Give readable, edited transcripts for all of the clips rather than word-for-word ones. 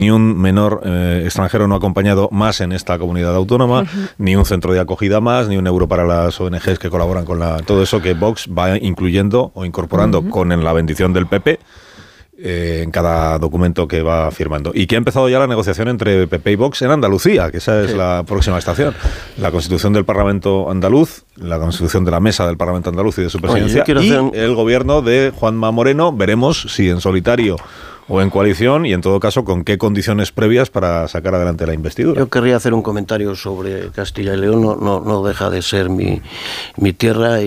ni un menor extranjero no acompañado más en esta comunidad autónoma, ni un centro de acogida más, ni un euro para las ONGs que colaboran con todo eso que Vox va incluyendo o incorporando con la bendición del PP en cada documento que va firmando. Y que ha empezado ya la negociación entre PP y Vox en Andalucía, que esa es la próxima estación. La Constitución del Parlamento andaluz, la Constitución de la Mesa del Parlamento andaluz y de su presidencia, el gobierno de Juanma Moreno. Veremos si en solitario o en coalición, y en todo caso con qué condiciones previas para sacar adelante la investidura. Yo querría hacer un comentario sobre Castilla y León. No deja de ser mi tierra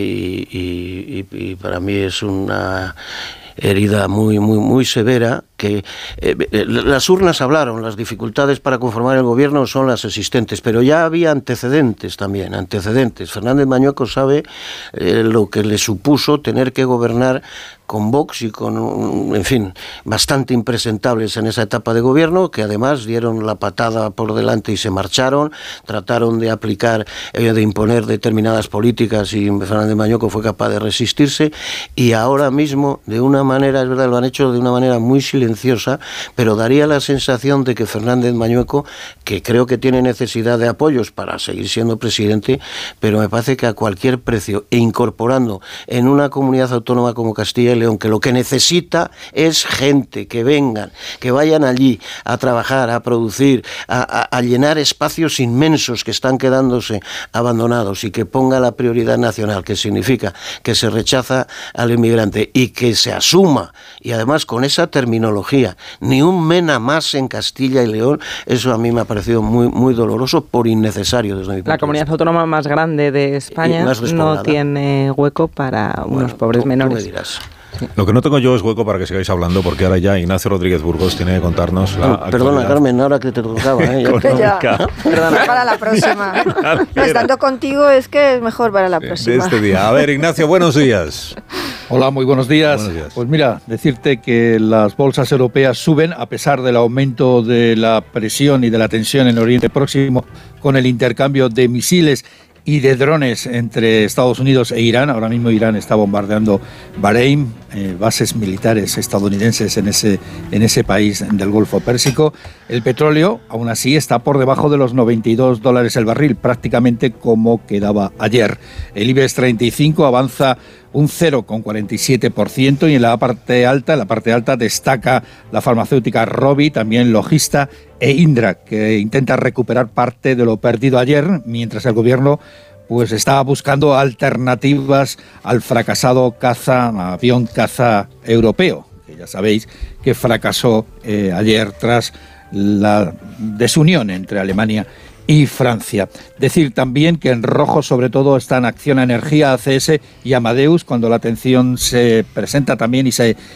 y para mí es una herida muy severa, que las urnas hablaron, las dificultades para conformar el gobierno son las existentes, pero ya había antecedentes. Fernández Mañueco sabe lo que le supuso tener que gobernar con Vox y con, en fin, bastante impresentables en esa etapa de gobierno, que además dieron la patada por delante y se marcharon, trataron de aplicar, de imponer determinadas políticas y Fernández Mañueco fue capaz de resistirse, y ahora mismo, de una manera, es verdad, lo han hecho de una manera muy silenciosa, pero daría la sensación de que Fernández Mañueco, que creo que tiene necesidad de apoyos para seguir siendo presidente, pero me parece que a cualquier precio, e incorporando en una comunidad autónoma como Castilla y León, que lo que necesita es gente, que vengan, que vayan allí a trabajar, a producir, a llenar espacios inmensos que están quedándose abandonados, y que ponga la prioridad nacional, que significa que se rechaza al inmigrante y que se asuma, y además con esa terminología, ni un mena más en Castilla y León. Eso a mí me ha parecido muy doloroso, por innecesario desde mi punto de vista. La comunidad autónoma más grande de España no tiene hueco para unos pobres menores. Tú me dirás. Lo que no tengo yo es hueco para que sigáis hablando, porque ahora ya Ignacio Rodríguez Burgos tiene que contarnos la actualidad. Perdona, Carmen, ahora que te tocaba. Perdona, para la próxima. Estando contigo es que es mejor para la próxima. De este día. A ver, Ignacio, buenos días. Hola, muy buenos días. Pues mira, decirte que las bolsas europeas suben a pesar del aumento de la presión y de la tensión en Oriente Próximo, con el intercambio de misiles y de drones entre Estados Unidos e Irán. Ahora mismo Irán está bombardeando Bahrein, bases militares estadounidenses en ese país del Golfo Pérsico. El petróleo, aún así, está por debajo de los $92 el barril, prácticamente como quedaba ayer. El IBEX 35 avanza un 0,47%, y en la parte alta destaca la farmacéutica Rovi, también Logista e Indra, que intenta recuperar parte de lo perdido ayer, mientras el gobierno pues está buscando alternativas al fracasado avión caza europeo, que ya sabéis que fracasó ayer tras la desunión entre Alemania y Francia. Decir también que en rojo sobre todo están Acciona Energía, ACS y Amadeus, cuando la atención se presenta también y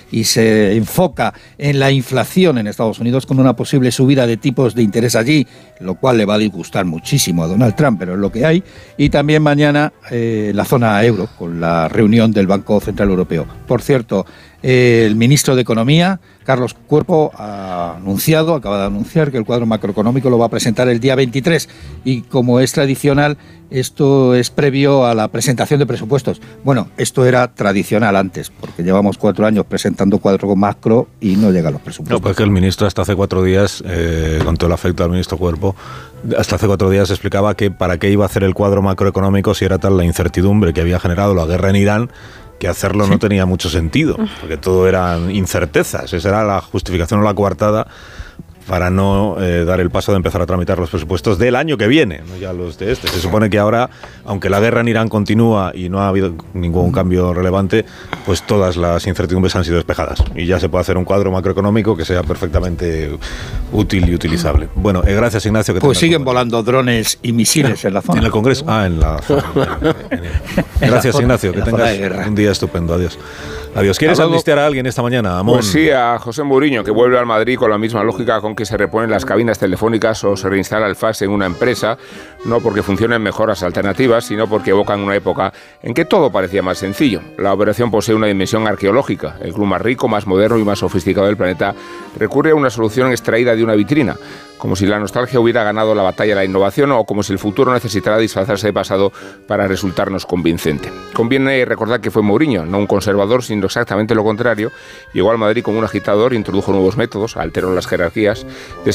se enfoca en la inflación en Estados Unidos, con una posible subida de tipos de interés allí, lo cual le va a disgustar muchísimo a Donald Trump, pero es lo que hay. Y también mañana la zona euro, con la reunión del Banco Central Europeo. Por cierto, el ministro de Economía, Carlos Cuerpo, acaba de anunciar que el cuadro macroeconómico lo va a presentar el día 23, y como es tradicional, esto es previo a la presentación de presupuestos. Bueno, esto era tradicional antes, porque llevamos 4 años presentando cuadro macro y no llegan los presupuestos. No, pues que el ministro hasta hace 4 días, con todo el afecto al ministro Cuerpo, hasta hace 4 días explicaba que para qué iba a hacer el cuadro macroeconómico si era tal la incertidumbre que había generado la guerra en Irán, que hacerlo no tenía mucho sentido, porque todo eran incertezas. Esa era la justificación o la coartada para no dar el paso de empezar a tramitar los presupuestos del año que viene, no ya los de este. Se supone que ahora, aunque la guerra en Irán continúa y no ha habido ningún cambio relevante, pues todas las incertidumbres han sido despejadas y ya se puede hacer un cuadro macroeconómico que sea perfectamente útil y utilizable. Bueno, gracias, Ignacio. Pues siguen volando drones y misiles en la zona. ¿En el Congreso? En la zona. Gracias, Ignacio. Que tengas un día estupendo. Adiós. Adiós. ¿Quieres amnistiar a alguien esta mañana, Amón? Pues sí, a José Mourinho, que vuelve al Madrid con la misma lógica con que se reponen las cabinas telefónicas o se reinstala el fax en una empresa, no porque funcionen mejor las alternativas, sino porque evocan una época en que todo parecía más sencillo. La operación posee una dimensión arqueológica. El club más rico, más moderno y más sofisticado del planeta recurre a una solución extraída de una vitrina, como si la nostalgia hubiera ganado la batalla de la innovación o como si el futuro necesitara disfrazarse de pasado para resultarnos convincente. Conviene recordar que fue Mourinho, no un conservador, sino exactamente lo contrario. Llegó al Madrid como un agitador, introdujo nuevos métodos, alteró las jerarquías,